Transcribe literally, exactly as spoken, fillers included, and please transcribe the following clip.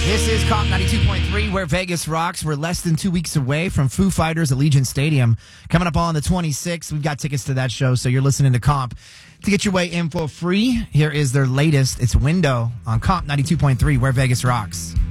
This is Comp ninety-two point three, where Vegas rocks. We're less than two weeks away from Foo Fighters at Allegiant Stadium. Coming up on the twenty-sixth, we've got tickets to that show, so you're listening to Comp. To get your way in for free, here is their latest. It's Window on Comp ninety-two point three, where Vegas rocks.